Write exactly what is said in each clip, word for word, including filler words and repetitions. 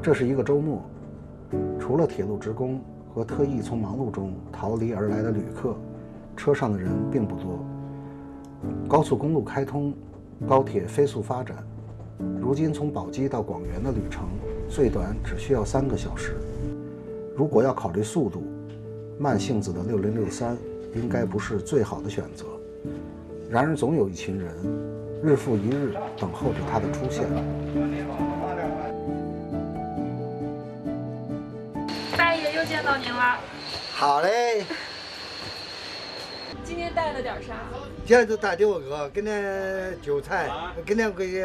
这是一个周末，除了铁路职工和特意从忙碌中逃离而来的旅客，车上的人并不多。高速公路开通，高铁飞速发展，如今从宝鸡到广元的旅程最短只需要三个小时。如果要考虑速度，慢性子的六零六三应该不是最好的选择。然而总有一群人日复一日等候着它的出现。 大爷又见到您了。 好嘞。 今天带了点啥？ 今天就带点个，跟点韭菜，跟两个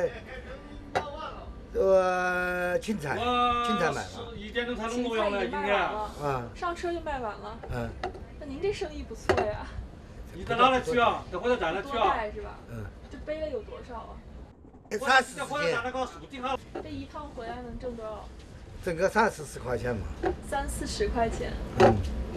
呃青菜，青菜卖了。 一点钟才能够用了，今天。 啊。上车就卖完了。 嗯。 那您这生意不错呀。 你在哪里去啊？在火车站那去啊？ 多带是吧？嗯。这背了有多少啊？ 三四十斤。 这一趟回来能挣多少？ 挣个三四十块钱嘛。 三四十块钱。 嗯。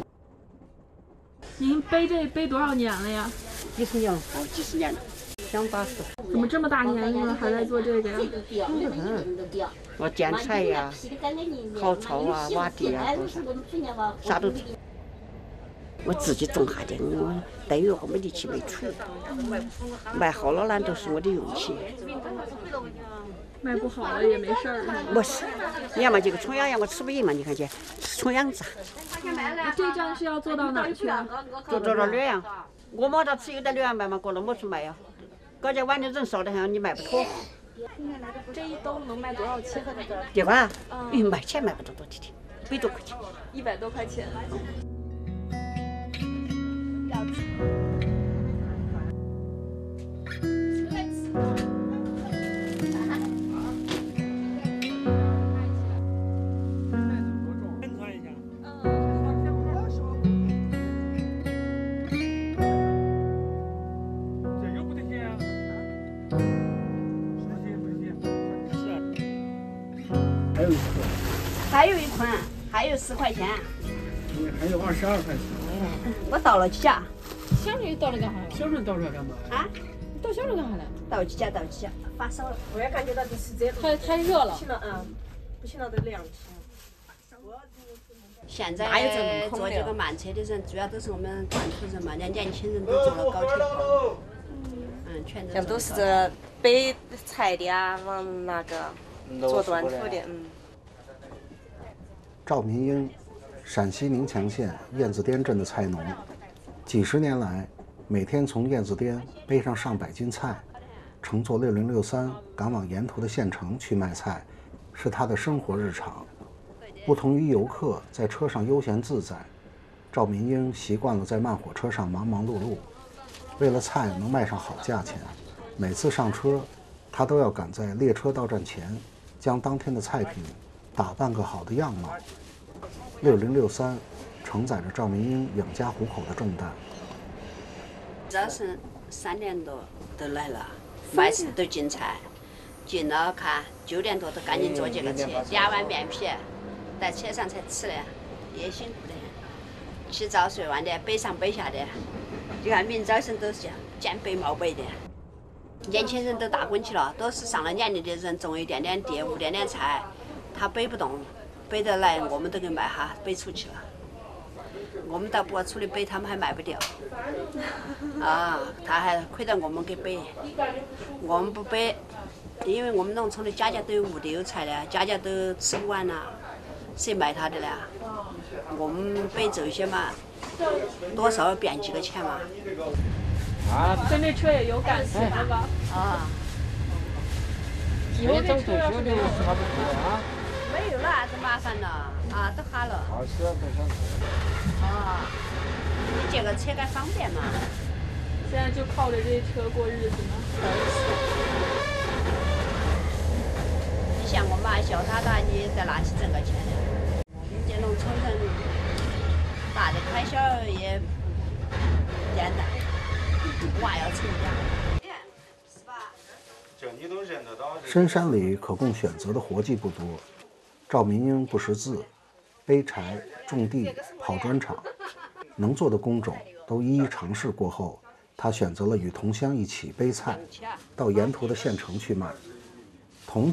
您背这背多少年了呀？ 几十年了，好几十年了，想八十。 怎么这么大年龄了还在做这个呀？ 嗯，我剪菜呀，刨草啊，挖地啊，都是，啥都做。我自己种下的，我等于我没力气没出，卖好了那都是我的运气。 卖不好了也没事儿。 不是，你看嘛，这个重阳呀，我吃不赢嘛，你看去，重阳子。 这站是要坐到哪儿去啊？ 就坐到洛阳。我没得吃有点洛阳卖嘛，过了没去卖呀。高家湾的人少得很，你卖不脱。 这一兜能卖多少钱？ 这个啊，嗯，卖钱卖不到多几天，一百多块钱。 一百多块钱。 还有一款，还有十块钱。 还有二十二块钱。 我倒了几家。 小人倒了干啥？ 小人倒出来干嘛？ 啊？ 倒小人干啥呢？ 倒几家，倒几家，发烧了。我也感觉到就是这太太热了。 不行了，嗯，不行了都凉起。现在坐这个慢车的人，主要都是我们短途人嘛，连年轻人都坐了高铁跑。嗯，全都。 像都是这背菜的啊，往那个坐短途的，嗯。 赵民英，陕西宁强县燕子颠镇的菜农，几十年来，每天从燕子颠背上上百斤菜，乘坐六零六三赶往沿途的县城去卖菜，是他的生活日常。不同于游客在车上悠闲自在，赵民英习惯了在慢火车上忙忙碌碌。为了菜能卖上好价钱，每次上车，他都要赶在列车到站前，将当天的菜品打扮个好的样貌。六零六三承载着赵民英养家糊口的重担。 早晨三点多都来了，卖菜都进菜，进了看九点多都赶紧做这个车，两碗面皮，在车上才吃的，也辛苦的很。起早睡晚的，背上背下的，你看明早晨都是肩背冒背的。年轻人都打滚去了，都是上了年龄的人，种一点点地，务点点菜，他背不动。背得来，我们都给卖哈，背出去了。我们到博处里背，他们还卖不掉。啊，他还亏得我们给背。我们不背，因为我们农村的家家都有屋，都有菜的，家家都吃不完呐，谁卖他的呢？我们背这些嘛，多少变几个钱嘛。 啊，跟这车也有感情了吧？ 啊。 以后这车要是没有。 没有了，这麻烦了啊，都哈了。 二十二块钱。 啊，你这个车该方便嘛？ 现在就靠着这车过日子呢。 你像我妈小他他，你在哪去挣个钱呢？我们这农村人，大的开销也简单，娃要成家。 深山里可供选择的活计不多。赵民英不识字，背柴、种地、跑砖厂，能做的工种都一一尝试过后，他选择了与同乡一起背菜，到沿途的县城去卖。同